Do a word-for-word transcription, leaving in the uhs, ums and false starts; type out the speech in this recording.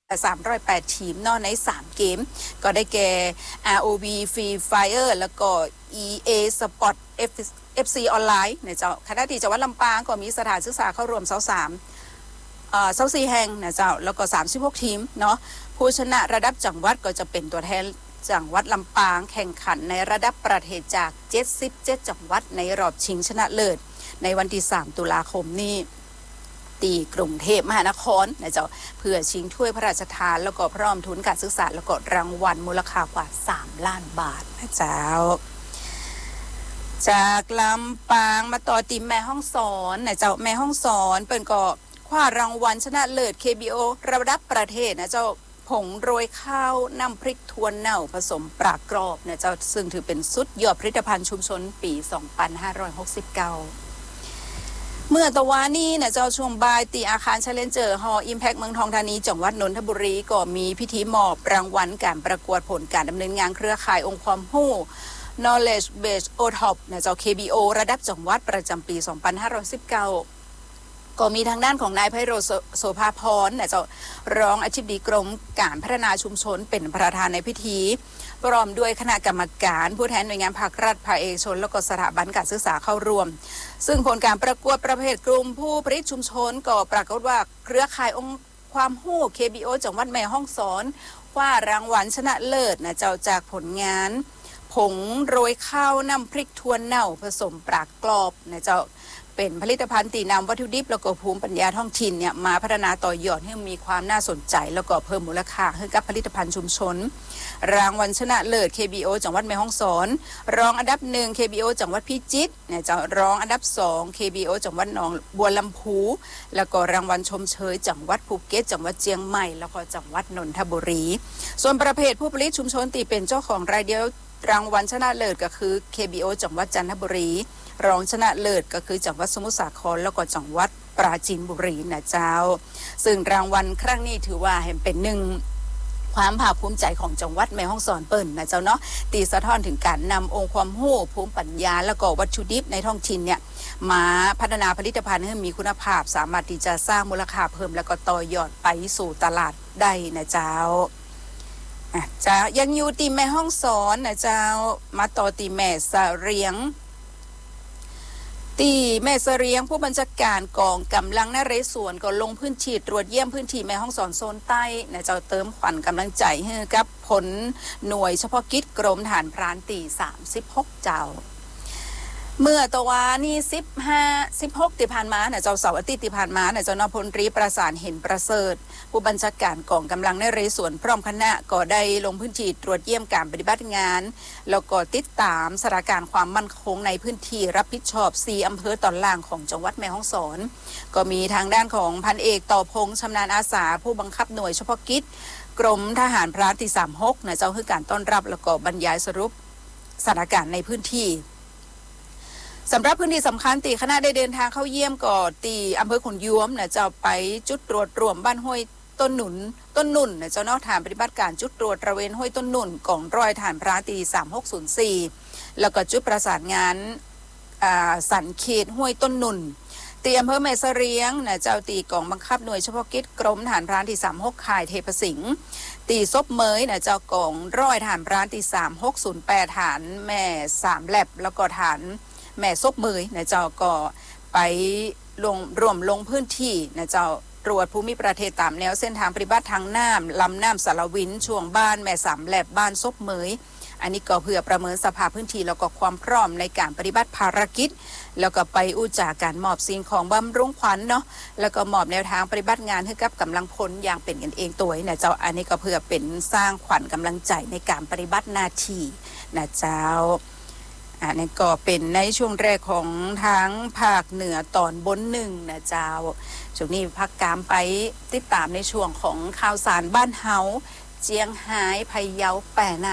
สามร้อยแปดทีมเนาะในสามเกมก็ได้แก่ อาร์ โอ วี Free Fire แล้วก็ อี เอ Sport เอฟ ซี ออนไลน์เนี่ยเจ้าคณะที่จังหวัดลำปางก็มีสถานศึกษาเข้ารวมเสาสามเอ่อเสาสี่แห่งนะเจ้าแล้วก็สามสิบหกทีมเนาะผู้ชนะระดับจังหวัดก็จะเป็นตัวแทนจังหวัดลำปางแข่งขันในระดับประเทศจากเจ็ดสิบเจ็ดจังหวัดในรอบชิงชนะเลิศในวันที่สามตุลาคมนี้ตีกรุงเทพมหานครนะเจ้าเพื่อชิงถ้วยพระราชทานแล้วก็พร้อมทุนการศึกษาแล้วก็รางวัลมูลค่ากว่าสามล้านบาทนะเจ้าจากลำปางมาต่อติมแม่ห้องสอนนะเจ้าแม่ห้องสอนเปิ้นก็คว้ารางวัลชนะเลิศ เค บี โอ ระดับประเทศนะเจ้าผงโรยข้าวน้ำพริกทวนเน่าผสมปลากรอบนะเจ้าซึ่งถือเป็นสุดยอดผลิตภัณฑ์ชุมชนปีสองพันห้าร้อยหกสิบเก้าเมื่อตะวันนี้นะเจ้าช่วงบ่ายตีอาคารเชลเลนเจอร์ฮอลล์อิมแพคเมืองทองธานีจังหวัดนนทบุรีก็มีพิธีมอบรางวัลการประกวดผลการดำเนินงานเครือข่ายองค์ความรู้ Knowledge Base โอ ที โอ พี นะเจ้า เค บี โอ ระดับจังหวัดประจำปีสองพันห้าร้อยสิบเก้าก็มีทางด้านของนายไพโรจน์โสภาพรนะเจ้ารองอธิบดีกรมการพัฒนาชุมชนเป็นประธานในพิธีพร้อมด้วยคณะกรรมการผู้แทนหน่วยงานภาครัฐภาคเอกชนแล้วก็สถาบันการศึกษาเข้าร่วมซึ่งผลการประกวดประเภทกลุ่มผู้ผลิตชุมชนก็ปรากฏว่าเครือข่ายองค์ความรู้ เค บี โอ จังหวัดแม่ฮ่องสอนคว้ารางวัลชนะเลิศนะเจ้าจากผลงานผงโรยข้าวน้ำพริกทวนเน่าผสมปลากรอบนะเจ้าเป็นผลิตภัณฑ์ตีนำวัตถุดิบแล้วก็ภูมิปัญญาท้องถิ่นเนี่ยมาพัฒนาต่อยอดให้มีความน่าสนใจแล้วก็เพิ่มมูลค่าให้กับผลิตภัณฑ์ชุมชนรางวัลชนะเลิศ เค บี โอ จังหวัดแม่ฮ่องสอนรองอันดับหนึ่ง เค บี โอ จังหวัดพิจิตรเนี่ยจะรองอันดับสอง เค บี โอ จังหวัดหนองบัวลำพูแล้วก็รางวัลชมเชยจังหวัดภูเก็ตจังหวัดเชียงใหม่แล้วก็จังหวัดนนทบุรีส่วนประเภทผู้ผลิตชุมชนตีเป็นเจ้าของรายเดียวรางวัลชนะเลิศก็คือ เค บี โอ จังหวัดจันทบุรีรองชนะเลิศก็คือจังหวัดสมุทรสาครแล้วก็จังหวัดปราจีนบุรีนะเจ้าซึ่งรางวัลครั้งนี้ถือว่าเป็นหนึ่งความภาคภูมิใจของจังหวัดแม่ฮ่องสอนเปิ้นนะเจ้าเนาะตีสะท้อนถึงการนำองค์ความรู้ภูมิปัญญาแล้วก็วัตถุดิบในท้องถิ่นเนี่ยมาพัฒนาผลิตภัณฑ์ให้มีคุณภาพสามารถที่จะสร้างมูลค่าเพิ่มแล้วก็ต่อยอดไปสู่ตลาดได้นะเจ้าจะยังอยู่ตีแม่ห้องสอนนะเจ้ามาต่อตีแม่สะเรียงตีแม่เสรียงผู้บัญชาการกองกำลังนเรศวรก็ลงพื้นที่ตรวจเยี่ยมพื้นที่แม่ฮ่องสอนโซนใต้นะเจ้าเติมขวัญกำลังใจให้กับผลหน่วยเฉพาะกิจกรมทหารพรานตีสามสิบหกเจ้าเมื่อตะวานี่สิบห้า สิบหกที่ผ่านมาน่ะเจ้าเสาร์อาทิตย์ที่ผ่านมาน่ะเจ้านพลตรีประสานเห็นประเสริฐผู้บัญชาการกองกำลังนเรศวรพร้อมคณะก็ได้ลงพื้นที่ตรวจเยี่ยมการปฏิบัติงานแล้วก็ติดตามสถานการณ์ความมั่นคงในพื้นที่รับผิดชอบสี่อำเภอตอนล่างของจังหวัดแม่ฮ่องสอนก็มีทางด้านของพันเอกต่อพงษ์ชำนาญอาสาผู้บังคับหน่วยเฉพาะกิจกรมทหารพรานที่สามสิบหกน่ะเจ้าคือการต้อนรับแล้วก็บรรยายสรุปสถานการณ์ในพื้นที่สำหรับพื้นที่สำคัญตีคณะได้เดินทางเข้าเยี่ยมก่อตีอำเภอขุนยวมนะเจ้าไปจุดตรวจรวมบ้านห้วยต้นหนุนต้นนุ่นนะเจ้านอกฐานปฏิบัติการจุดตรวจตระเวนห้วยต้นนุ่นกองร้อยฐานพระตีสามหกศูนย์สี่แล้วก็จุดประสานงานสันเขตห้วยต้นนุ่นตีอำเภอแม่เสรียงนะเจ้าตีกองบังคับหน่วยเฉพาะกิจกรมฐานพรานที่สามหกข่ายเทพสิงห์ตีซบเมยนะเจ้ากองร้อยฐานพรานที่สามหกศูนย์แปดฐานแม่สามแลบแล้วก็ฐานแม่ซบเมยนะเจ้าก็ไปลงรวมลงพื้นที่นะเจ้าตรวจภูมิประเทศตามแนวเส้นทางปฏิบัติทางน้ำลำน้ำสารวินช่วงบ้านแม่สามแลบบ้านซบเมยอันนี้ก็เพื่อประเมินสภาพพื้นที่แล้วก็ความพร้อมในการปฏิบัติภารกิจแล้วก็ไปอู้จาการมอบสิ่งของบำรุงขวัญเนาะแล้วก็มอบแนวทางปฏิบัติงานให้กับกำลังพลอย่างเป็นกันเองตัวนะเจ้าอันนี้ก็เพื่อเป็นสร้างขวัญกำลังใจในการปฏิบัติหน้าที่นะเจ้าอันนี้ก็เป็นในช่วงแรกของทางภาคเหนือตอนบนหนึ่งนะเจ้าช่วงนี้พักกามไปติดตามในช่วงของข่าวสารบ้านเฮาเจียงไฮ้พะเยาแปะนา